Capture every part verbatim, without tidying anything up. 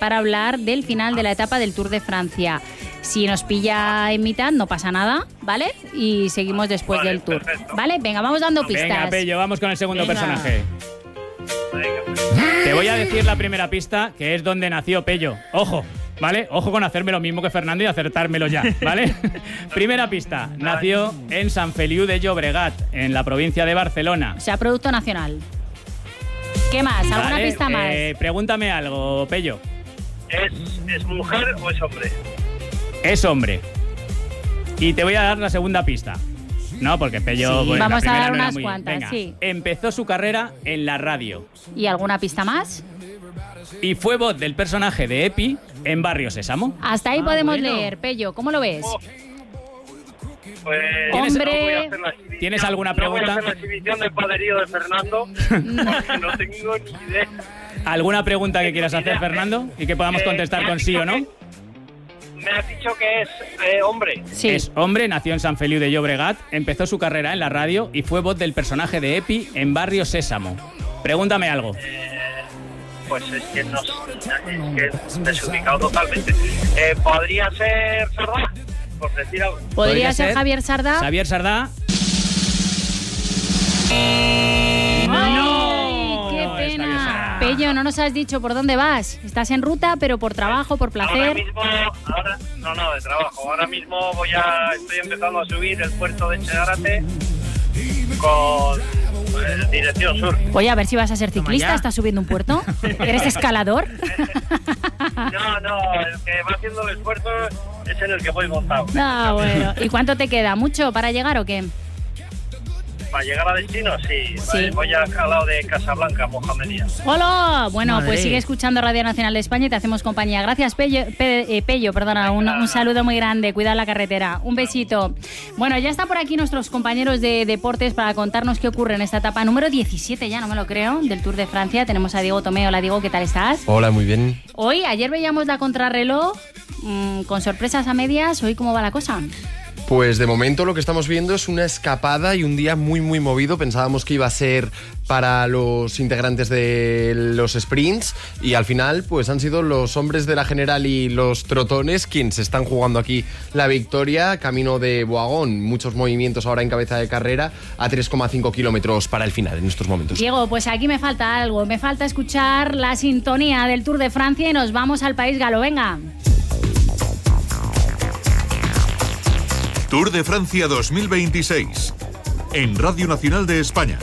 para hablar del final de la etapa del Tour de Francia. Si nos pilla en mitad, no pasa nada, ¿vale? Y seguimos después vale, del Tour. Perfecto. ¿Vale? Venga, vamos dando pistas. Venga, Pello, vamos con el segundo Venga. personaje. Venga. Te voy a decir la primera pista, que es donde nació Pello. Ojo, ¿vale? Ojo con hacerme lo mismo que Fernando y acertármelo ya, ¿vale? Primera pista. Nació en Sant Feliu de Llobregat, en la provincia de Barcelona. O sea, producto nacional. ¿Qué más? ¿Alguna Vale, pista más? eh, pregúntame algo, Pello. ¿Es, ¿Es mujer o es hombre? Es hombre. Y te voy a dar la segunda pista. No, porque Pello... Sí, pues, la vamos a primera dar no era unas muy- cuantas, Venga, sí. Empezó su carrera en la radio ¿Y alguna pista más? y fue voz del personaje de Epi en Barrio Sésamo. Hasta ahí Ah, podemos bueno. leer. Pello, ¿cómo lo ves? Oh, pues, ¿Tienes- no voy a hacer la exhibición- ¿Tienes alguna No voy pregunta? a hacer la exhibición del poderío de Fernando, porque no tengo ni idea. ¿Alguna pregunta que quieras hacer, Fernando? Y que podamos Eh, contestar me con has sí dicho o no. que- Me has dicho que es eh, hombre. Sí. Es hombre, nació en Sant Feliu de Llobregat, empezó su carrera en la radio y fue voz del personaje de Epi en Barrio Sésamo. Pregúntame algo. Pues es que no es que es desubicado totalmente. Eh, ¿Podría ser Sardá? Por decir algo. ¿Podría, ¿Podría ser, ser Javier Sardá? Xavier Sardá. ¡Ay, ¡No! qué No es Javier pena! Sardá. Pello, no nos has dicho por dónde vas. Estás en ruta, pero por trabajo, por Ahora placer. mismo, ahora, no, no, de trabajo. Ahora mismo voy a, estoy empezando a subir el puerto de Chegarate con eh, dirección sur. Oye, a ver si vas a ser ciclista. ya. ¿Estás subiendo un puerto? ¿Eres escalador? No, no, el que va haciendo el esfuerzo es en el que voy montado. Ah, bueno. ¿Y cuánto te queda? ¿Mucho para llegar o qué? Para llegar a destino, sí. Sí. Voy al lado de Casablanca, Mohamedia. ¡Hola! Bueno, Madre. pues sigue escuchando Radio Nacional de España y te hacemos compañía. Gracias, Pello. Pe- eh, Pello, perdona. Un, un saludo muy grande. Cuida la carretera. Un besito. Bueno, ya está por aquí nuestros compañeros de deportes para contarnos qué ocurre en esta etapa número diecisiete, ya no me lo creo, del Tour de Francia. Tenemos a Diego Tomé. Hola, Diego, ¿qué tal estás? Hola, muy bien. Hoy, ayer veíamos la contrarreloj mmm, con sorpresas a medias. ¿Hoy cómo va la cosa? Pues de momento lo que estamos viendo es una escapada y un día muy muy movido. Pensábamos que iba a ser para los integrantes de los sprints y al final pues han sido los hombres de la general y los trotones quienes están jugando aquí la victoria camino de Boagón. Muchos movimientos ahora en cabeza de carrera a tres coma cinco kilómetros para el final en estos momentos. Diego, pues aquí me falta algo. Me falta escuchar la sintonía del Tour de Francia y nos vamos al país galo. Venga. Tour de Francia dos mil veintiséis, en Radio Nacional de España.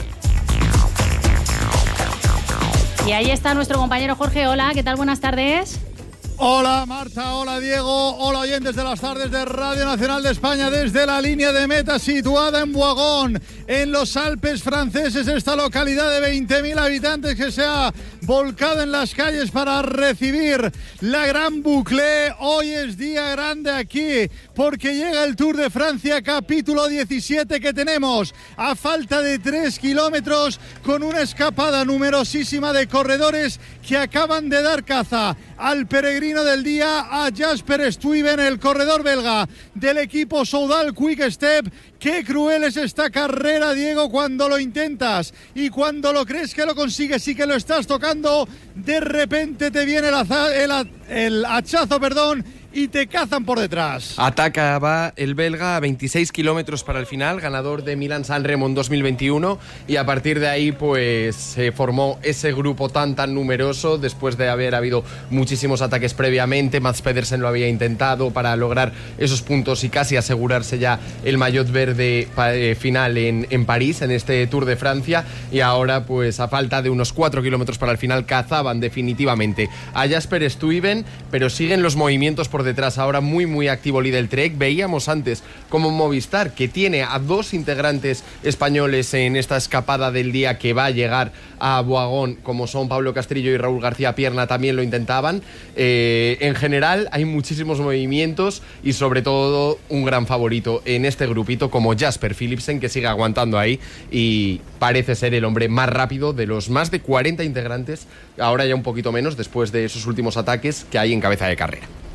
Y ahí está nuestro compañero Jorge. Hola, ¿qué tal? Buenas tardes. Hola Marta, hola Diego, hola oyentes de las tardes de Radio Nacional de España desde la línea de meta situada en Boagón, en los Alpes franceses, esta localidad de veinte mil habitantes que se ha volcado en las calles para recibir la Gran Boucle. Hoy es día grande aquí porque llega el Tour de Francia capítulo diecisiete que tenemos a falta de tres kilómetros con una escapada numerosísima de corredores que acaban de dar caza al peregrino del día, a Jasper Stuyven, el corredor belga del equipo Soudal Quick Step. Qué cruel es esta carrera, Diego, cuando lo intentas y cuando lo crees que lo consigues y que lo estás tocando, de repente te viene el, aza- el, a- el hachazo, perdón, y te cazan por detrás. Ataca va el belga a veintiséis kilómetros para el final, ganador de Milán-San Remo en dos mil veintiuno, y a partir de ahí pues se formó ese grupo tan tan numeroso después de haber habido muchísimos ataques previamente. Mads Pedersen lo había intentado para lograr esos puntos y casi asegurarse ya el maillot verde pa- eh, final en, en París, en este Tour de Francia, y ahora pues a falta de unos cuatro kilómetros para el final cazaban definitivamente a Jasper Stuyven, pero siguen los movimientos por detrás. Ahora muy muy activo Lidl Trek. Veíamos antes como Movistar, que tiene a dos integrantes españoles en esta escapada del día que va a llegar a Boagón, como son Pablo Castrillo y Raúl García Pierna, también lo intentaban. Eh, en general hay muchísimos movimientos y sobre todo un gran favorito en este grupito como Jasper Philipsen, que sigue aguantando ahí y parece ser el hombre más rápido de los más de cuarenta integrantes, ahora ya un poquito menos después de esos últimos ataques que hay en cabeza de carrera.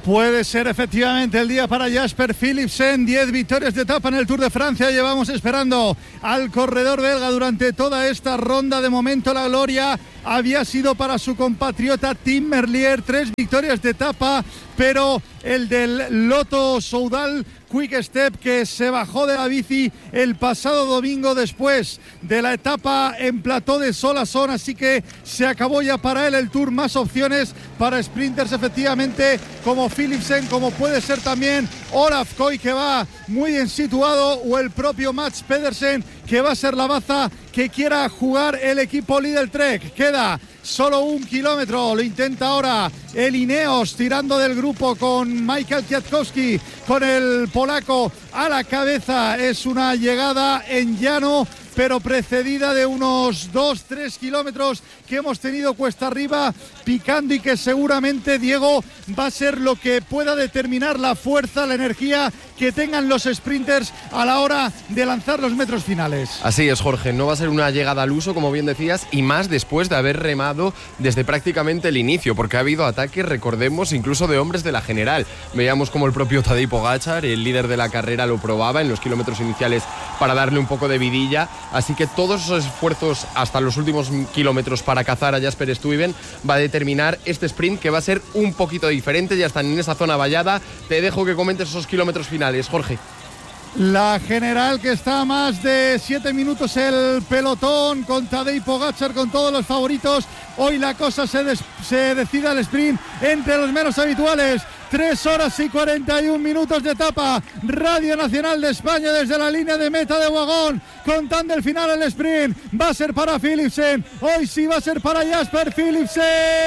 Puede ser efectivamente el día para Jasper Philipsen. diez victorias de etapa en el Tour de Francia. Llevamos esperando al corredor belga durante toda esta ronda. De momento la gloria había sido para su compatriota Tim Merlier. Tres victorias de etapa, pero el del Lotto Soudal Quick Step, que se bajó de la bici el pasado domingo después de la etapa en plató de Solasson, así que se acabó ya para él el Tour. Más opciones para sprinters efectivamente como Philipsen, como puede ser también Olaf Koy, que va muy bien situado, o el propio Mats Pedersen, que va a ser la baza que quiera jugar el equipo Lidl Trek. Queda solo un kilómetro, lo intenta ahora el Ineos tirando del grupo con Michael Kwiatkowski, con el polaco a la cabeza. Es una llegada en llano, pero precedida de unos dos tres kilómetros que hemos tenido cuesta arriba picando, y que seguramente, Diego, va a ser lo que pueda determinar la fuerza, la energía que tengan los sprinters a la hora de lanzar los metros finales. Así es, Jorge, no va a ser una llegada al uso, como bien decías, y más después de haber remado desde prácticamente el inicio, porque ha habido ataques, recordemos, incluso de hombres de la general. Veíamos como el propio Tadej Pogačar, el líder de la carrera, lo probaba en los kilómetros iniciales para darle un poco de vidilla. Así que todos esos esfuerzos hasta los últimos kilómetros para cazar a Jasper Stuyven va a determinar este sprint, que va a ser un poquito diferente. Ya están en esa zona vallada. Te dejo que comentes esos kilómetros finales, Jorge. La general, que está a más de siete minutos el pelotón, con Tadej Pogačar, con todos los favoritos. Hoy la cosa se, des- se decide al sprint entre los menos habituales. tres horas y cuarenta y un minutos de etapa. Radio Nacional de España desde la línea de meta de Wagón, contando el final al sprint. Va a ser para Philipsen. Hoy sí va a ser para Jasper Philipsen.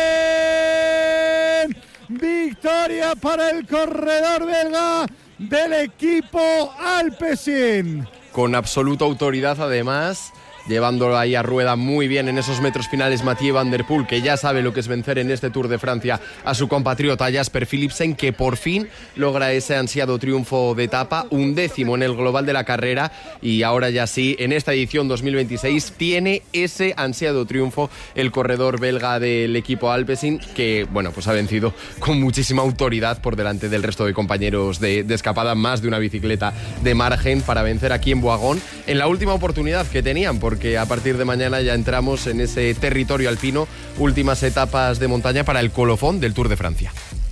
Victoria para el corredor belga del equipo Alpecin. Con absoluta autoridad, además, llevándolo ahí a rueda muy bien en esos metros finales, Mathieu Van Der Poel, que ya sabe lo que es vencer en este Tour de Francia a su compatriota Jasper Philipsen, que por fin logra ese ansiado triunfo de etapa, un décimo en el global de la carrera, y ahora ya sí, en esta edición dos mil veintiséis, tiene ese ansiado triunfo el corredor belga del equipo Alpecin, que, bueno, pues ha vencido con muchísima autoridad por delante del resto de compañeros de, de escapada, más de una bicicleta de margen para vencer aquí en Boagón, en la última oportunidad que tenían, porque que a partir de mañana ya entramos en ese territorio alpino, últimas etapas de montaña para el colofón del Tour de Francia.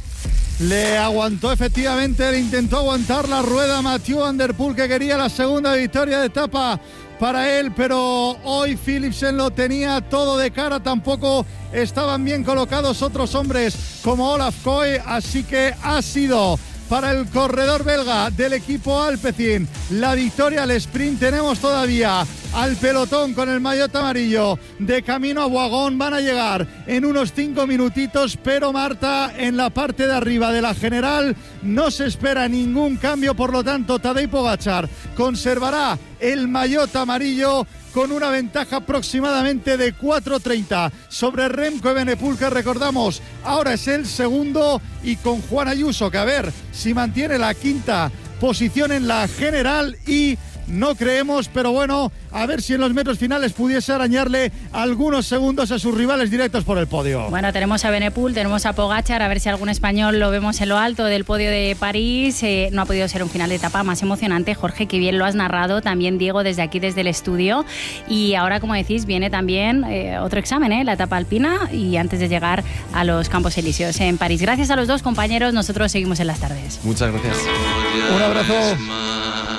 Le aguantó efectivamente, le intentó aguantar la rueda Mathieu Van Der Poel, que quería la segunda victoria de etapa para él, pero hoy Philipsen lo tenía todo de cara. Tampoco estaban bien colocados otros hombres como Olaf Koy, así que ha sido para el corredor belga del equipo Alpecin la victoria al sprint. Tenemos todavía al pelotón con el maillot amarillo de camino a Boagón. Van a llegar en unos cinco minutitos, pero Marta, en la parte de arriba de la general no se espera ningún cambio, por lo tanto Tadej Pogačar conservará el maillot amarillo con una ventaja aproximadamente de cuatro treinta sobre Remco Evenepoel, que recordamos ahora es el segundo, y con Juan Ayuso, que a ver si mantiene la quinta posición en la general, y no creemos, pero bueno, a ver si en los metros finales pudiese arañarle algunos segundos a sus rivales directos por el podio. Bueno, tenemos a Evenepoel, tenemos a Pogačar, a ver si algún español lo vemos en lo alto del podio de París. Eh, no ha podido ser un final de etapa más emocionante, Jorge, que bien lo has narrado, también Diego, desde aquí, desde el estudio. Y ahora, como decís, viene también eh, otro examen, eh, la etapa alpina, y antes de llegar a los Campos Elíseos en París. Gracias a los dos compañeros, nosotros seguimos en las tardes. Muchas gracias. Un abrazo.